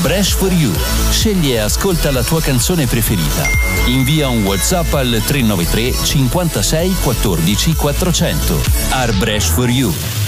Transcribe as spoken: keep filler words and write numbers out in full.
Brescia for You. Scegli e ascolta la tua canzone preferita. Invia un WhatsApp al tre nove tre cinquantasei quattordici quattrocento. Ar Brescia for You.